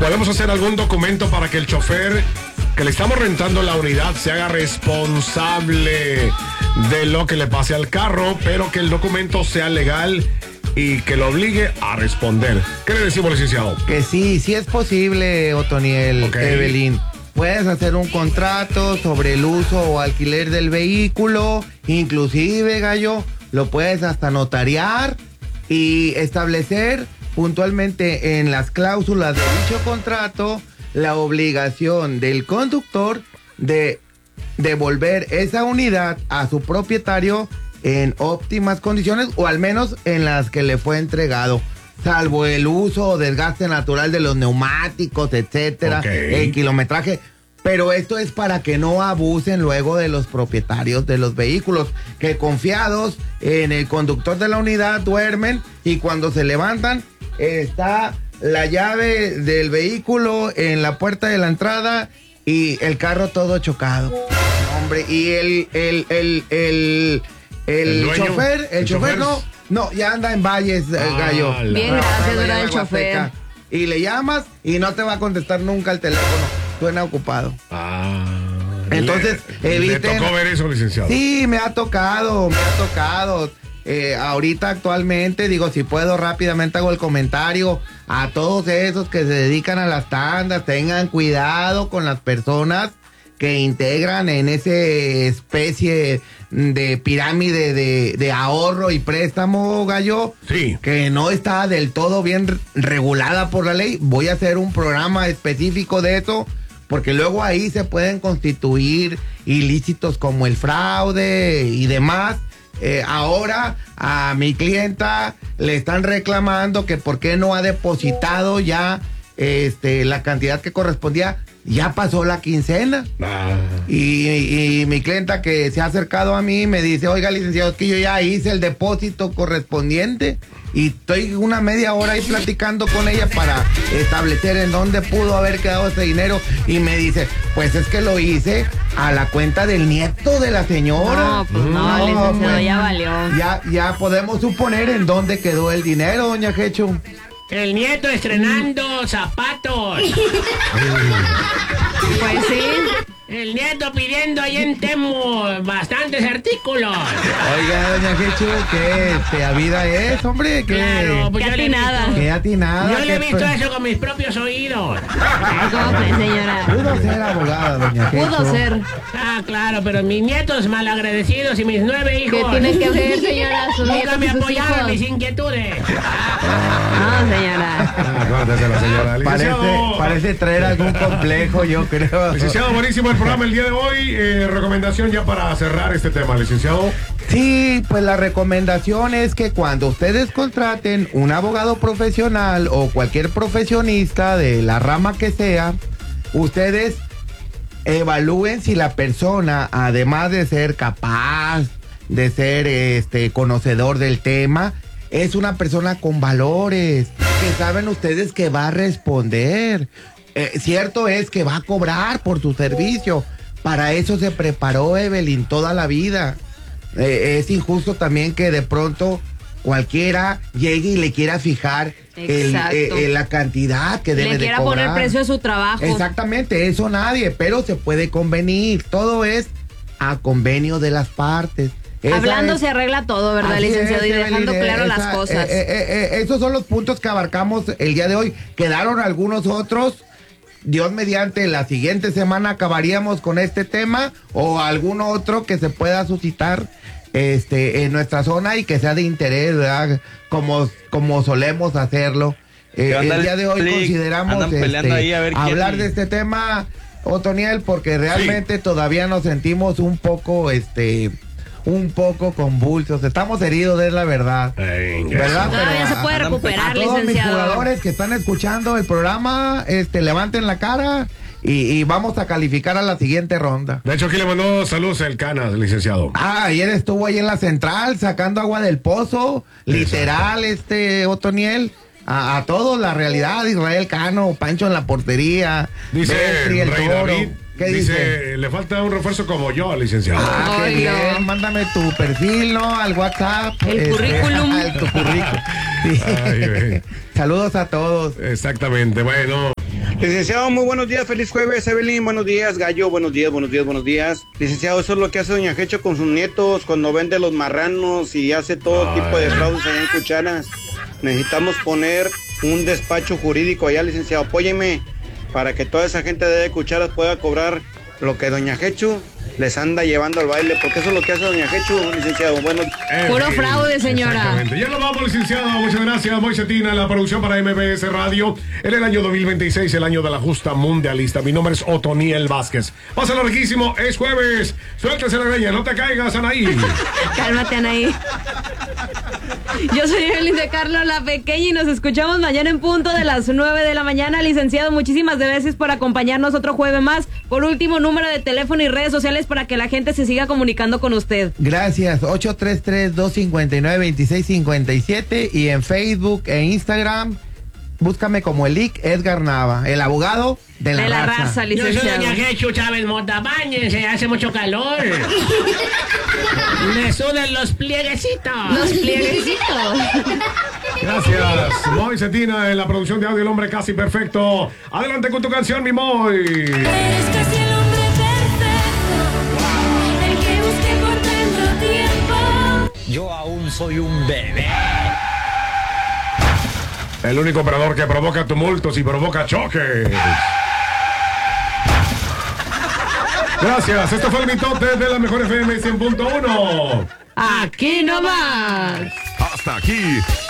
podemos hacer algún documento para que el chofer que le estamos rentando la unidad se haga responsable de lo que le pase al carro, pero que el documento sea legal y que lo obligue a responder. ¿Qué le decimos, licenciado? Que sí es posible, Otoniel, Evelyn. Puedes hacer un contrato sobre el uso o alquiler del vehículo, inclusive, Gallo, lo puedes hasta notariar y establecer puntualmente en las cláusulas de dicho contrato la obligación del conductor de devolver esa unidad a su propietario en óptimas condiciones o al menos en las que le fue entregado, salvo el uso o desgaste natural de los neumáticos, etcétera, el kilometraje. Pero esto es para que no abusen luego de los propietarios de los vehículos, que confiados en el conductor de la unidad duermen y cuando se levantan está la llave del vehículo en la puerta de la entrada y el carro todo chocado. Hombre, y el chofer no, ya anda en Valles, Gallo. Bien, gracias, era el chofer. Y le llamas y no te va a contestar nunca el teléfono, suena ocupado. Entonces, eviten. ¿Le tocó ver eso, licenciado? Sí, me ha tocado. Ahorita actualmente, digo, si puedo rápidamente hago el comentario a todos esos que se dedican a las tandas, tengan cuidado con las personas que integran en esa especie de pirámide de ahorro y préstamo, Gallo, sí, que no está del todo bien regulada por la ley. Voy a hacer un programa específico de eso, porque luego ahí se pueden constituir ilícitos como el fraude y demás. Ahora a mi clienta le están reclamando que por qué no ha depositado ya la cantidad que correspondía. Ya pasó la quincena. Y mi clienta que se ha acercado a mí me dice, oiga, licenciado, es que yo ya hice el depósito correspondiente y estoy una media hora ahí platicando con ella para establecer en dónde pudo haber quedado ese dinero. Y me dice, pues es que lo hice a la cuenta del nieto de la señora. No, pues no, licenciado, pues, ya valió. Ya podemos suponer en dónde quedó el dinero, doña Jechu. El nieto estrenando zapatos. Pues sí. El nieto pidiendo ahí en Temu bastantes artículos. Oiga, doña Jechu, ¿qué vida es, hombre? Claro, pues qué atinada. Qué atinada. Yo le he visto eso con mis propios oídos. ¿Cómo fue, señora? Pudo ser abogada, doña Jechu. Pudo ser. Ah, claro, pero mis nietos malagradecidos y mis 9 hijos. ¿Qué tiene que ver, señora? Sus Nunca nietos me y sus apoyaron hijos. mis inquietudes. No, señora. Acuérdese la señora. Licenciado, Parece traer algún complejo, yo creo. licenciado, buenísimo el programa el día de hoy. Recomendación ya para cerrar este tema, licenciado. Sí, pues la recomendación es que cuando ustedes contraten un abogado profesional o cualquier profesionista de la rama que sea, ustedes evalúen si la persona, además de ser capaz, de ser conocedor del tema, es una persona con valores, que saben ustedes que va a responder. Cierto es que va a cobrar por su servicio. Para eso se preparó Evelyn toda la vida. Es injusto también que de pronto cualquiera llegue y le quiera fijar la cantidad que debe de cobrar. Le quiera poner precio a su trabajo. Exactamente, eso nadie, pero se puede convenir. Todo es a convenio de las partes. Hablando se arregla todo, ¿verdad, licenciado? Y dejando claro las cosas. Esos son los puntos que abarcamos el día de hoy. Quedaron algunos otros. Dios mediante, la siguiente semana acabaríamos con este tema o algún otro que se pueda suscitar en nuestra zona y que sea de interés, ¿verdad? Como solemos hacerlo. El día de hoy consideramos hablar de este tema, Otoniel, porque realmente todavía nos sentimos un poco convulsos, estamos heridos, es la verdad. ¿Verdad? Todavía se puede recuperar, a todos licenciado. mis jugadores que están escuchando el programa, levanten la cara y vamos a calificar a la siguiente ronda. De hecho, aquí le mandó saludos el Canas, licenciado. Ayer estuvo ahí en la central sacando agua del pozo, literal, Otoniel. A todos, la realidad, Israel Cano, Pancho en la portería, dice Betri, el Rey Toro. David. ¿Qué dice? Le falta un refuerzo como yo, licenciado. Qué bien, mándame tu perfil, ¿no? Al WhatsApp. El currículum. Tu currículum. Sí. Ay, Saludos a todos. Exactamente, bueno. Licenciado, muy buenos días, feliz jueves. Evelyn, buenos días. Gallo, buenos días. Licenciado, eso es lo que hace doña Jecho con sus nietos cuando vende los marranos y hace todo tipo de fraudes allá en Cucharas. Necesitamos poner un despacho jurídico allá, licenciado. Apóyeme para que toda esa gente de Cucharas pueda cobrar lo que doña Jecho les anda llevando al baile, porque eso es lo que hace doña Jecho, licenciado. Bueno, puro fraude, señora. Ya lo vamos, licenciado. Muchas gracias, Moisetina, la producción para MBS Radio. En el año 2026, el año de la justa mundialista. Mi nombre es Otoniel Vázquez. Pásalo riquísimo, es jueves. Suéltese la greña, no te caigas, Anaí. Cálmate, Anaí. Yo soy Evelyn de Carlos la Pequeña y nos escuchamos mañana en punto de las 9 de la mañana. Licenciado, muchísimas gracias por acompañarnos otro jueves más. Por último, número de teléfono y redes sociales para que la gente se siga comunicando con usted. Gracias, 833-259-2657 y en Facebook e Instagram, búscame como el IC Edgar Nava, el abogado de la raza. Licenciado. Yo soy doña Jechu Chávez Mota, báñense, hace mucho calor. Me sudan los plieguecitos. Los plieguecitos. Gracias, Moisetina, en la producción de audio El Hombre Casi Perfecto. Adelante con tu canción, mi Moy. Eres casi el hombre perfecto, el que busque por tanto tiempo. Yo aún soy un bebé. El único operador que provoca tumultos y provoca choques. Gracias, esto fue el mitote de la mejor FM 100.1. Aquí nomás. Hasta aquí,